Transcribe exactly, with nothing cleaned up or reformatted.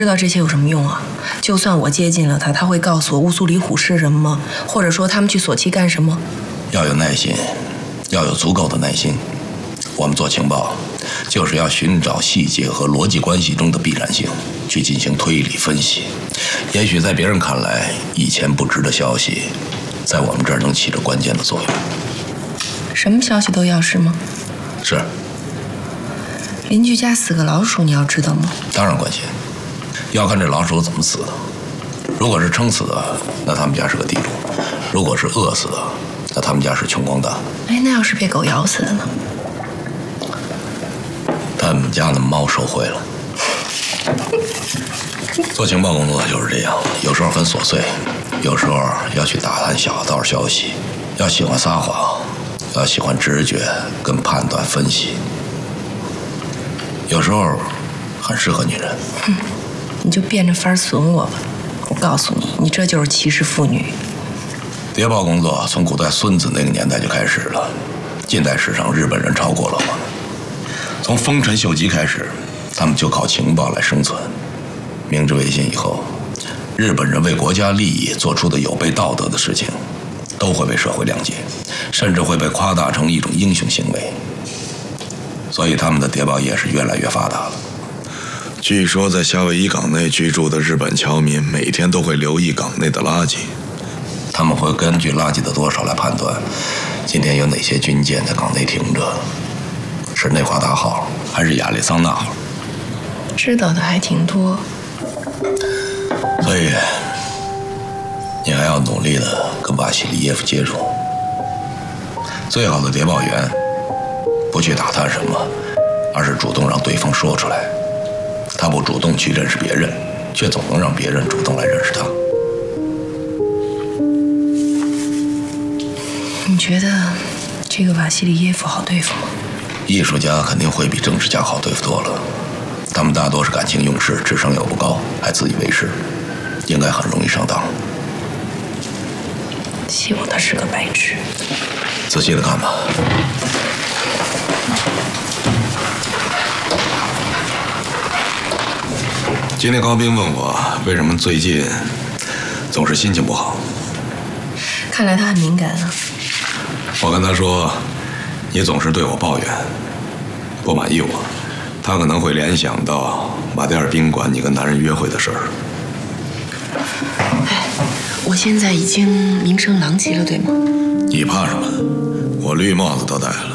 知道这些有什么用啊？就算我接近了他，他会告诉我乌苏里虎是人吗？或者说他们去索契干什么？ 要有耐心，要有足够的耐心。我们做情报，就是要寻找细节和逻辑关系中的必然性，去进行推理分析。也许在别人看来以前不知的消息，在我们这儿能起着关键的作用。 什么消息都要是吗？ 是。 邻居家死个老鼠，你要知道吗？ 当然关心。要看这老鼠怎么死的。如果是撑死的，那他们家是个地主；如果是饿死的，那他们家是穷光蛋。 哎，那要是被狗咬死的呢？ 他们家的猫受贿了。做情报工作就是这样，有时候很琐碎，有时候要去打探小道消息，要喜欢撒谎，要喜欢直觉跟判断分析，有时候很适合女人。 嗯，你就变着法损我吧。我告诉你，你这就是歧视妇女。 谍报工作从古代孙子那个年代就开始了，近代史上日本人超过了我们。从丰臣秀吉开始，他们就靠情报来生存。明治维新以后，日本人为国家利益做出的有悖道德的事情，都会被社会谅解，甚至会被夸大成一种英雄行为。所以他们的谍报业是越来越发达了。 据说在夏威夷港内居住的日本侨民每天都会留意港内的垃圾， 他们会根据垃圾的多少来判断，今天有哪些军舰在港内停着，是内华达号还是亚利桑那号？ 知道的还挺多。 所以，你还要努力的跟瓦西里耶夫接触。最好的谍报员，不去打探什么，而是主动让对方说出来。他不主动去认识别人，却总能让别人主动来认识他。 你觉得这个瓦西里耶夫好对付吗？ 艺术家肯定会比政治家好对付多了。他们大多是感情用事，智商又不高，还自以为是，应该很容易上当。 希望他是个白痴。 仔细的看吧。今天高斌问我为什么最近总是心情不好。 看来他很敏感啊。 我跟他说，你总是对我抱怨，不满意我，他可能会联想到马迭尔宾馆你跟男人约会的事儿。 哎，我现在已经名声狼藉了，对吗？ 你怕什么？我绿帽子都戴了。